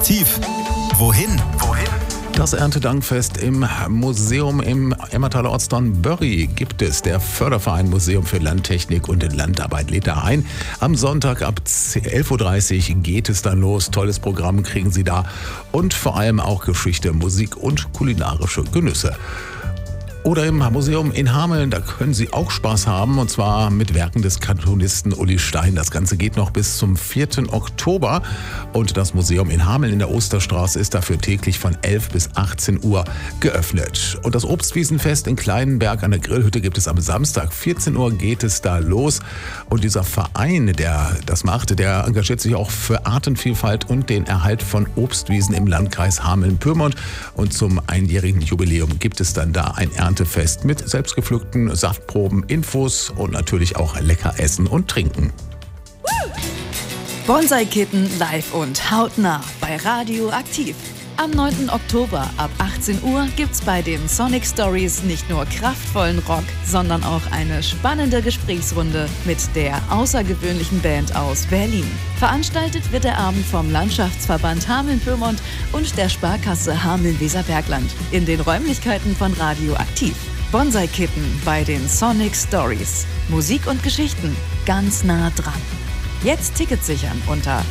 Aktiv. Wohin? Das Erntedankfest im Museum im Emmertaler Ortsteil Börry gibt es. Der Förderverein Museum für Landtechnik und Landarbeit lädt da ein. Am Sonntag ab 11.30 Uhr geht es dann los. Tolles Programm kriegen Sie da und vor allem auch Geschichte, Musik und kulinarische Genüsse. Oder im Museum in Hameln, da können Sie auch Spaß haben, und zwar mit Werken des Kantonisten Uli Stein. Das Ganze geht noch bis zum 4. Oktober und das Museum in Hameln in der Osterstraße ist dafür täglich von 11 bis 18 Uhr geöffnet. Und das Obstwiesenfest in Kleinenberg an der Grillhütte gibt es am Samstag. 14 Uhr geht es da los und dieser Verein, der das macht, der engagiert sich auch für Artenvielfalt und den Erhalt von Obstwiesen im Landkreis Hameln-Pyrmont. Und zum einjährigen Jubiläum gibt es dann da ein Erntefest mit selbstgepflückten Saftproben, Infos und natürlich auch lecker Essen und Trinken. Bonsai-Kitten live und hautnah bei Radio Aktiv. Am 9. Oktober ab 18 Uhr gibt's bei den Sonic Stories nicht nur kraftvollen Rock, sondern auch eine spannende Gesprächsrunde mit der außergewöhnlichen Band aus Berlin. Veranstaltet wird der Abend vom Landschaftsverband Hameln-Pyrmont und der Sparkasse Hameln-Weserbergland in den Räumlichkeiten von Radio Aktiv. Bonsai-Kitten bei den Sonic Stories. Musik und Geschichten ganz nah dran. Jetzt Tickets sichern unter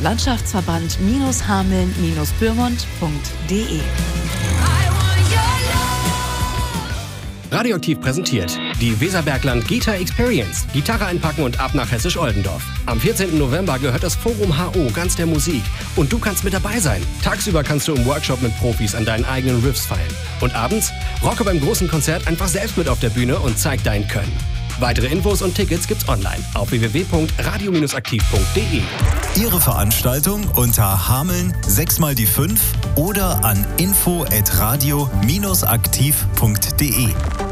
Landschaftsverband-Hameln-Pyrmont.de. Radioaktiv präsentiert die Weserbergland Gita Experience. Gitarre einpacken und ab nach Hessisch-Oldendorf. Am 14. November gehört das Forum HO ganz der Musik und du kannst mit dabei sein. Tagsüber kannst du im Workshop mit Profis an deinen eigenen Riffs feilen. Und abends rocke beim großen Konzert einfach selbst mit auf der Bühne und zeig dein Können. Weitere Infos und Tickets gibt's online auf www.radio-aktiv.de. Ihre Veranstaltung unter Hameln 6x5 oder an info@radio-aktiv.de.